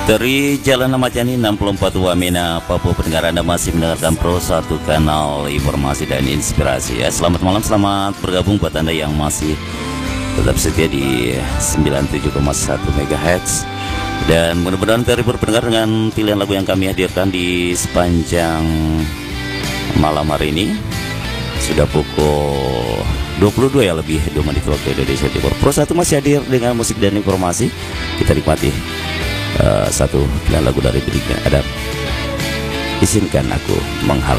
Dari Jalan Ahmad Yani 64 Wamena, Papua, pendengar Anda masih mendengarkan Pro 1 kanal informasi dan inspirasi ya. Selamat malam, selamat bergabung buat Anda yang masih tetap setia di 97,1 MHz. Dan mudah-mudahan terhibur pendengar dengan pilihan lagu yang kami hadirkan di sepanjang malam hari ini. Sudah pukul 22 ya, lebih 2 menit waktu Indonesia Timur. Pro 1 masih hadir dengan musik dan informasi. Kita nikmati satu pilihan lagu dari berikutnya. Ada Izinkan Aku Menghalang.